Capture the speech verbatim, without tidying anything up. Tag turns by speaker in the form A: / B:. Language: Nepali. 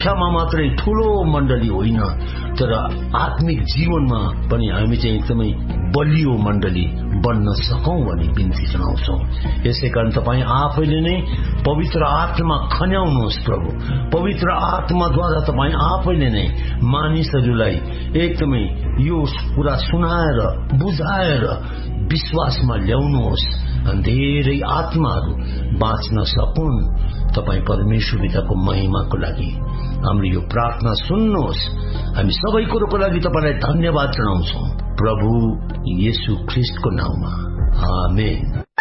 A: शिक्षामा मात्रै ठूलो मण्डली होइन, तर आत्मिक जीवनमा पनि हामी चाहिँ एकदमै बलियो मण्डली बन्न सकौं भनी बिन्ती जनाउँछौ। यसै कारण तपाईँ आफैले नै पवित्र आत्मा खन्याउनुहोस् प्रभु। पवित्र आत्माद्वारा तपाईँ आफैले नै मानिसहरूलाई एकदमै यो कुरा सुनाएर बुझाएर विश्वासमा ल्याउनुहोस्, धेरै आत्माहरू बाँच्न सकुन्। तपाईँ परमेश्वर पिताको महिमाको लागि हाम्रो यो प्रार्थना सुन्नुहोस्। हामी सबै कुरोको लागि तपाईलाई धन्यवाद जनाउँछौं प्रभु येशू ख्रीष्टको नाममा, आमेन।